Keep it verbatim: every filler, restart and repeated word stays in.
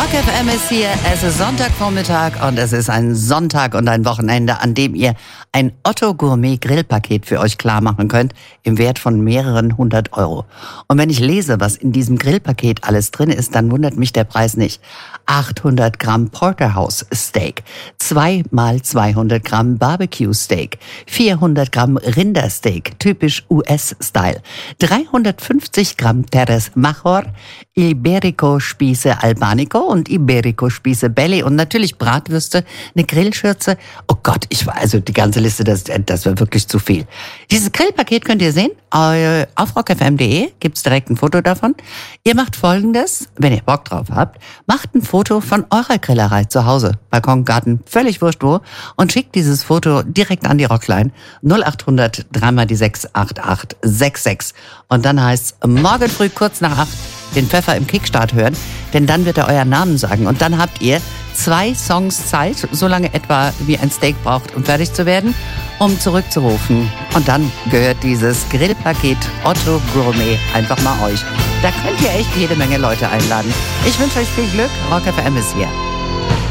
Rock F M ist hier, es ist Sonntagvormittag und es ist ein Sonntag und ein Wochenende, an dem ihr ein Otto Gourmet Grillpaket für euch klar machen könnt, im Wert von mehreren hundert Euro. Und wenn ich lese, was in diesem Grillpaket alles drin ist, dann wundert mich der Preis nicht. achthundert Gramm Porterhouse Steak, zwei mal zweihundert Gramm Barbecue Steak, vierhundert Gramm Rindersteak, typisch U S-Style, dreihundertfünfzig Gramm Teres Major, Iberico Spieße Albanico und Iberico Spieße Belly und natürlich Bratwürste, eine Grillschürze. Oh Gott, ich war also die ganze Liste, das, das war wirklich zu viel. Dieses Grillpaket könnt ihr sehen. Auf rock f m punkt d e gibt's direkt ein Foto davon. Ihr macht Folgendes, wenn ihr Bock drauf habt, macht ein Foto von eurer Grillerei zu Hause, Balkon, Garten, völlig wurscht wo, und schickt dieses Foto direkt an die Rockline null acht hundert drei mal die sechs acht acht sechs sechs. Und dann heißt's morgen früh kurz nach acht den Pfeffer im Kickstart hören, denn dann wird er euren Namen sagen und dann habt ihr zwei Songs Zeit, so lange etwa wie ein Steak braucht, um fertig zu werden, um zurückzurufen. Und dann gehört dieses Grillpaket Otto Gourmet einfach mal euch. Da könnt ihr echt jede Menge Leute einladen. Ich wünsche euch viel Glück. Rock F M ist hier.